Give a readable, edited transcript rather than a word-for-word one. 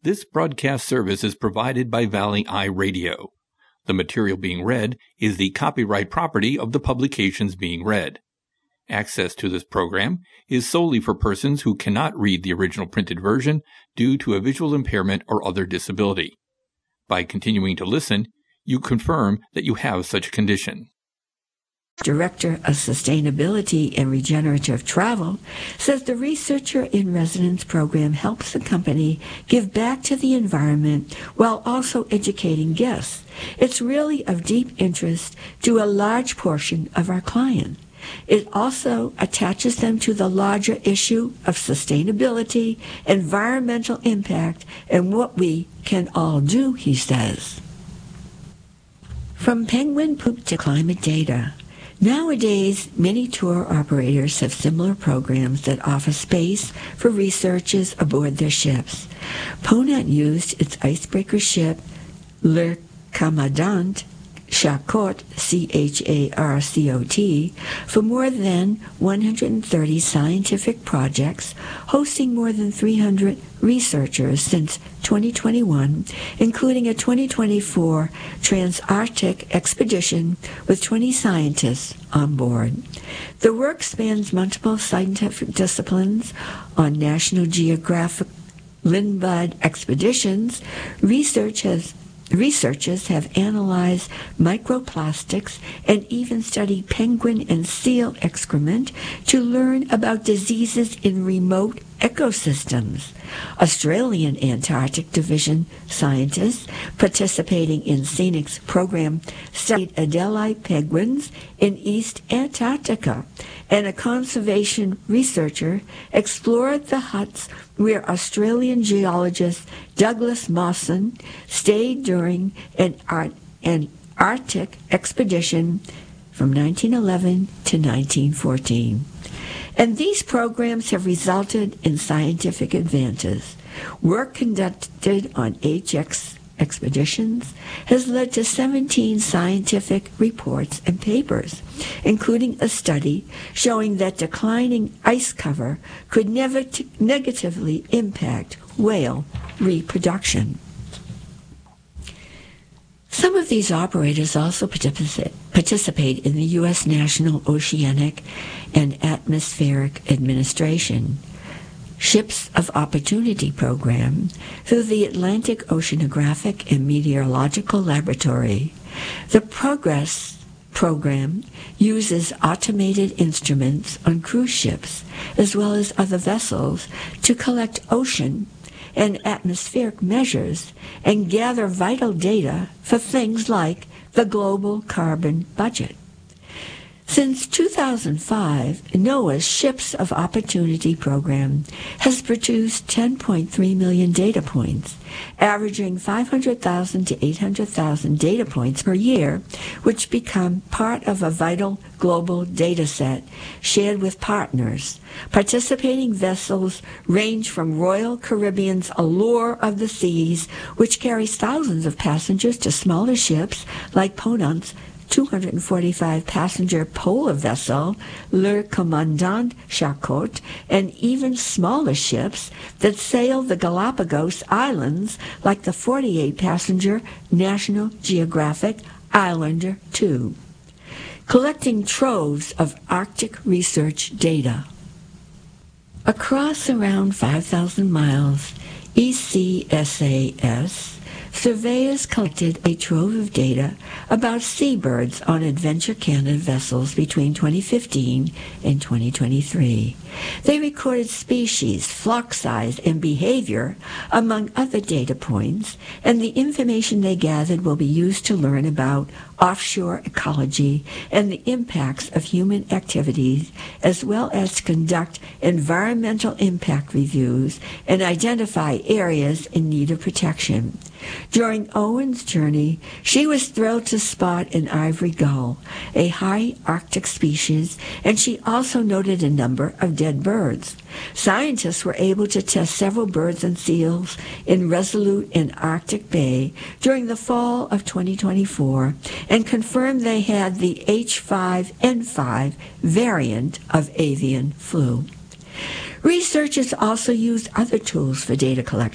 This broadcast service is provided by Valley Eye Radio. The material being read is the copyright property of the publications being read. Access to this program is solely for persons who cannot read the original printed version due to a visual impairment or other disability. By continuing to listen, you confirm that you have such a condition. Director of Sustainability and Regenerative Travel, says the Researcher in Residence program helps the company give back to the environment while also educating guests. It's really of deep interest to a large portion of our clients. It also attaches them to the larger issue of sustainability, environmental impact, and what we can all do, he says. From penguin poop to climate data. Nowadays, many tour operators have similar programs that offer space for researchers aboard their ships. Ponant used its icebreaker ship, Le Commandant Charcot, CHARCOT, for more than 130 scientific projects, hosting more than 300 researchers since 2021, including a 2024 Trans-Arctic expedition with 20 scientists on board. The work spans multiple scientific disciplines. On National Geographic Lindblad expeditions, researchers have analyzed microplastics and even studied penguin and seal excrement to learn about diseases in remote ecosystems. Australian Antarctic Division scientists participating in Scenic's program studied Adelie penguins in East Antarctica, and a conservation researcher explored the huts where Australian geologist Douglas Mawson stayed during an Arctic expedition from 1911 to 1914. And these programs have resulted in scientific advances. Work conducted on HX expeditions has led to 17 scientific reports and papers, including a study showing that declining ice cover could negatively impact whale reproduction. Some of these operators also participate in the U.S. National Oceanic and Atmospheric Administration Ships of Opportunity program through the Atlantic Oceanographic and Meteorological Laboratory. The Progress program uses automated instruments on cruise ships as well as other vessels to collect ocean and atmospheric measures and gather vital data for things like the global carbon budget. Since 2005, NOAA's Ships of Opportunity program has produced 10.3 million data points, averaging 500,000 to 800,000 data points per year, which become part of a vital global data set shared with partners. Participating vessels range from Royal Caribbean's Allure of the Seas, which carries thousands of passengers, to smaller ships like Ponant's 245-passenger polar vessel, Le Commandant Charcot, and even smaller ships that sail the Galapagos Islands, like the 48-passenger National Geographic Islander II. Collecting troves of Arctic research data. Across around 5,000 miles, ECSAS surveyors collected a trove of data about seabirds on Adventure Canada vessels between 2015 and 2023. They recorded species, flock size, and behavior, among other data points, and the information they gathered will be used to learn about offshore ecology and the impacts of human activities, as well as to conduct environmental impact reviews and identify areas in need of protection. During Owen's journey, she was thrilled to spot an ivory gull, a high Arctic species, and she also noted a number of dead birds. Scientists were able to test several birds and seals in Resolute and Arctic Bay during the fall of 2024 and confirmed they had the H5N5 variant of avian flu. Researchers also used other tools for data collection.